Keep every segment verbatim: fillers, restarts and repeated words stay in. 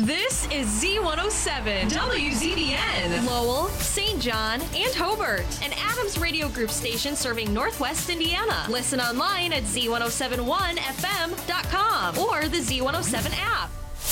This is Z one oh seven, W Z B N, Lowell, Saint John, and Hobart, an Adams Radio Group station serving Northwest Indiana. Listen online at Z one oh seven one F M dot com or the Z one oh seven app.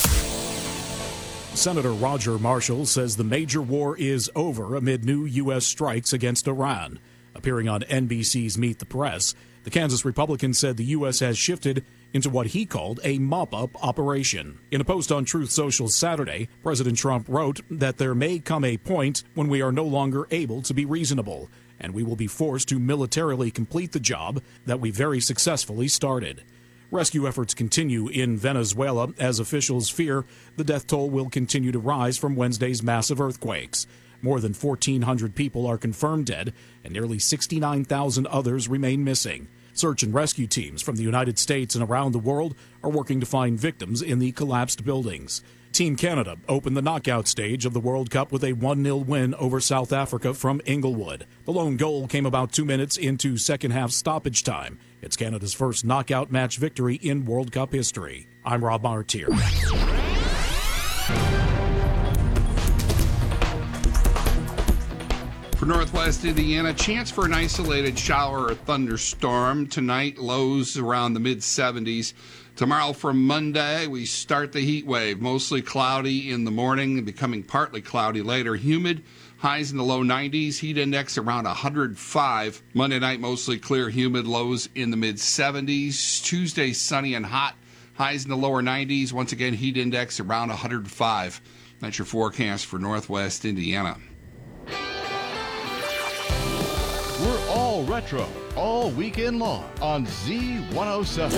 Senator Roger Marshall says the major war is over amid new U S strikes against Iran. Appearing on N B C's Meet the Press, the Kansas Republican said the U S has shifted into what he called a mop-up operation. In a post on Truth Social Saturday, President Trump wrote that there may come a point when we are no longer able to be reasonable, and we will be forced to militarily complete the job that we very successfully started. Rescue efforts continue in Venezuela as officials fear the death toll will continue to rise from Wednesday's massive earthquakes. More than fourteen hundred people are confirmed dead, and nearly sixty-nine thousand others remain missing. Search and rescue teams from the United States and around the world are working to find victims in the collapsed buildings. Team Canada opened the knockout stage of the World Cup with a one nil win over South Africa from Inglewood. The lone goal came about two minutes into second-half stoppage time. It's Canada's first knockout match victory in World Cup history. I'm Rob Martier. For Northwest Indiana, chance for an isolated shower or thunderstorm. Tonight, lows around the mid seventies. Tomorrow from Monday, we start the heat wave. Mostly cloudy in the morning, becoming partly cloudy later. Humid, highs in the low nineties. Heat index around one hundred five. Monday night, mostly clear, humid, lows in the mid seventies. Tuesday, sunny and hot. Highs in the lower nineties. Once again, heat index around one hundred five. That's your forecast for Northwest Indiana. We're all retro, all weekend long on Z one oh seven.